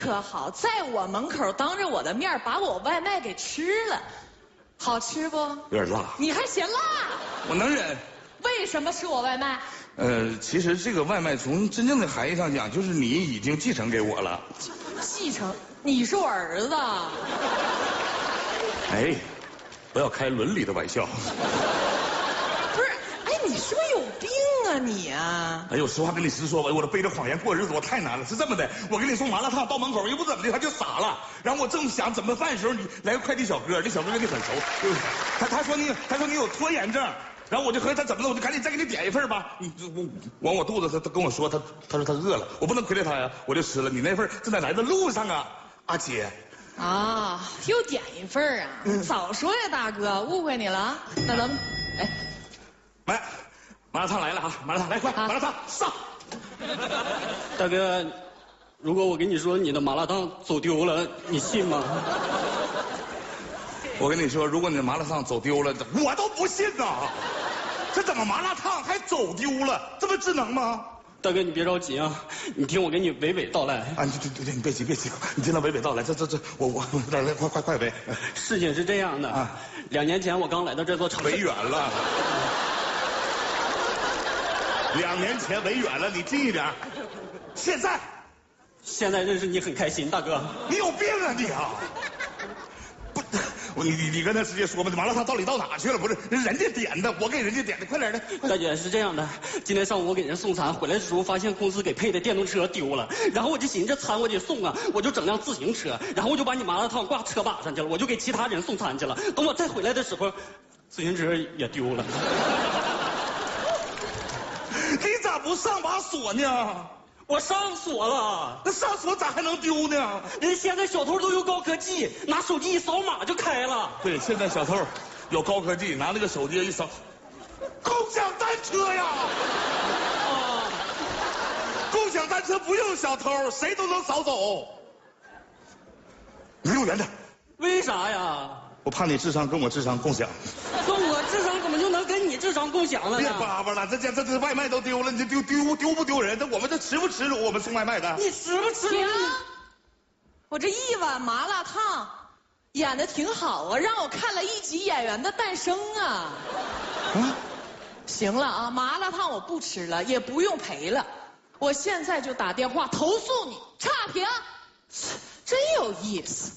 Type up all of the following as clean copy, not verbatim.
可好，在我门口当着我的面把我外卖给吃了，好吃不？ 有点辣。 你还嫌辣？ 我能忍。 为什么吃我外卖？ 其实这个外卖从真正的含义上讲，就是你已经继承给我了。 继承？你是我儿子。 哎，不要开伦理的玩笑。 不是，哎，你是不是有病啊你啊？ 哎呦，实话跟你实说吧，我这背着谎言过日子，我太难了。是这么的，我给你送麻辣烫到门口，又不怎么的，他就傻了。然后我正想怎么办的时候，你来个快递小哥，这小哥跟你很熟，他说你有拖延症。然后我就和他怎么了，我就赶紧再给你点一份吧。往我肚子，他跟我说，他说他饿了，我不能亏待他呀，我就吃了。你那份正在来的路上啊，阿姐。 啊，又点一份啊！早说呀，大哥，误会你了。那咱们，哎， 麻辣烫来了哈，麻辣烫来快，麻辣烫上。 大哥，如果我跟你说你的麻辣烫走丢了，你信吗？ 我跟你说，如果你的麻辣烫走丢了，我都不信呐！这怎么麻辣烫还走丢了？这么智能吗？ 大哥，你别着急啊，你听我给你娓娓道来。 啊，你别急，你听他娓娓道来。我来快娓。 事情是这样的啊，2年前我刚来到这座城市。 娓远了。2年前娓远了，你近一点。现在认识你很开心，大哥。 你有病啊你啊！你跟他直接说吧，麻辣烫到底到哪去了？不是人家点的，我给人家点的，快点的。 大姐是这样的，今天上午我给人送餐，回来的时候发现公司给配的电动车丢了，然后我就寻思这餐我得送啊，我就整辆自行车，然后我就把你麻辣烫挂车把上去了，我就给其他人送餐去了。等我再回来的时候，自行车也丢了。 你咋不上把锁呢？ 我上锁了， 那上锁咋还能丢呢？ 人现在小偷都有高科技，拿手机一扫码就开了。 对，现在小偷有高科技，拿那个手机一扫。共享单车呀！啊，共享单车不用小偷，谁都能扫走。离我远点。 为啥呀？ 我怕你智商跟我智商共享。 跟我智商怎么就能跟你智商共享了呢？ 别叭叭了，这外卖都丢了，你丢不丢人？我们这耻不耻辱？我们送外卖的， 你耻不耻辱？ 我这一碗麻辣烫演的挺好啊，让我看了1集《演员的诞生》啊。行了啊，麻辣烫我不吃了，也不用赔了，我现在就打电话投诉你，差评，真有意思。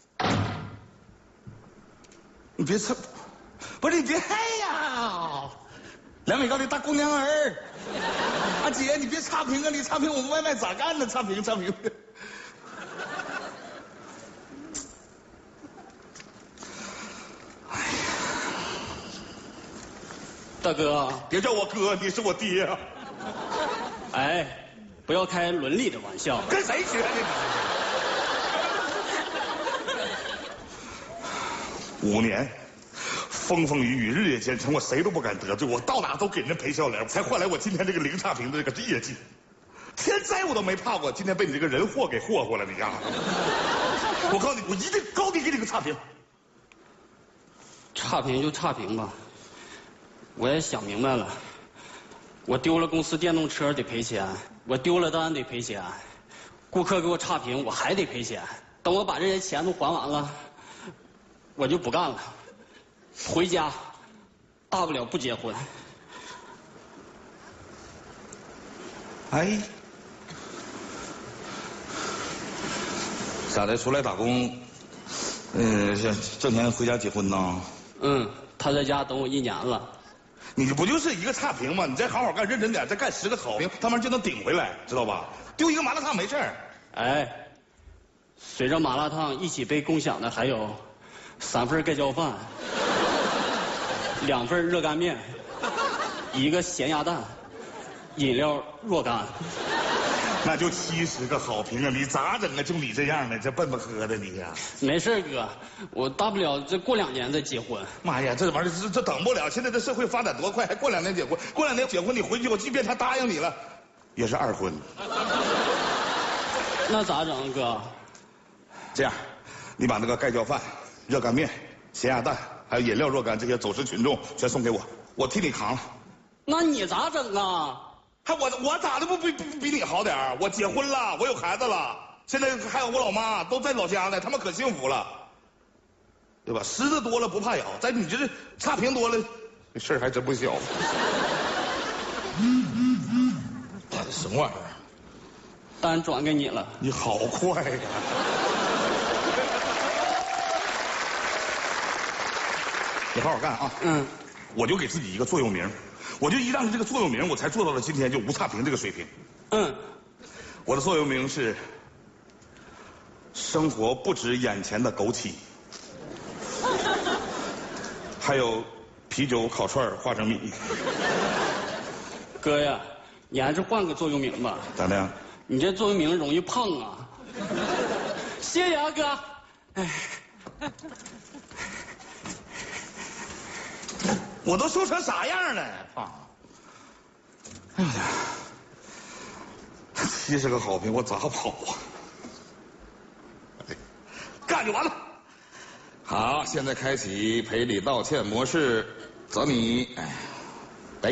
你别扯，不是你别嗨呀！2米高的大姑娘儿，阿姐，你别差评啊！你差评我们外卖咋干呢？差评。哎呀， 大哥， 别叫我哥，你是我爹啊！ 哎，不要开伦理的玩笑。 跟谁学的你？5年。风风雨雨，日夜兼程，我谁都不敢得罪，我到哪都给人赔笑脸，才换来我今天这个0差评的这个业绩。天灾我都没怕过，今天被你这个人祸给霍霍了，你呀！我告诉你，我一定高低给你个差评。 差评就差评吧，我也想明白了，我丢了公司电动车得赔钱，我丢了单得赔钱，顾客给我差评我还得赔钱。等我把这些钱都还完了，我就不干了。回家，大不了不结婚。 哎，咋的？出来打工，挣钱回家结婚呢？ 他在家等我1年了。 你不就是一个差评吗？你再好好干，认真点，再干10个好评，他们就能顶回来，知道吧？丢一个麻辣烫没事儿。 哎，随着麻辣烫一起被共享的还有3份盖浇饭。2份热干面，1个咸鸭蛋，饮料若干， 那就70个好评啊！你咋整啊？就你这样的，这笨不喝的你呀！ 没事哥，我大不了这过2年再结婚。 妈呀，这玩意儿这等不了！现在这社会发展多快，还过2年结婚？过2年结婚，你回去后，即便他答应你了，也是2婚。 那咋整哥？ 这样，你把那个盖浇饭、热干面、咸鸭蛋。还有饮料若干这些走失群众全送给我，我替你扛了。 那你咋整啊？ 还我咋的不比你好点儿？我结婚了，我有孩子了。 现在还有我老妈都在老家呢，他们可幸福了，对吧？虱子多了不怕咬，在你这差评多了，这事儿还真不小。什么玩意儿？ 单转给你了。 你好快呀！你好好干啊！我就给自己一个座右铭，我就依仗着这个座右铭，我才做到了今天就无差评这个水平。我的座右铭是：生活不止眼前的枸杞，还有啤酒、烤串、花生米。 哥呀，你还是换个座右铭吧。 咋的？ 你这座右铭容易胖啊。谢谢啊，哥。哎， 我都瘦成啥样了？哎呀，70个好评，我咋跑啊？干就完了。好，现在开启赔礼道歉模式，泽米。哎，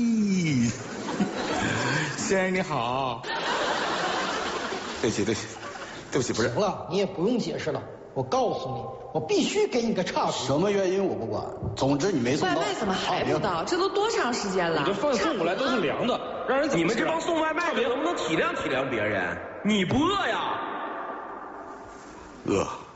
先生你好。对不起，对不起，对不起，不是。 行了，你也不用解释了。我告诉你，我必须给你个差评。 什么原因我不管，总之你没送到。 外卖怎么还不到？这都多长时间了？ 你这饭送过来都是凉的，让人怎么吃？你们这帮送外卖的能不能体谅体谅别人？你不饿呀？ 饿。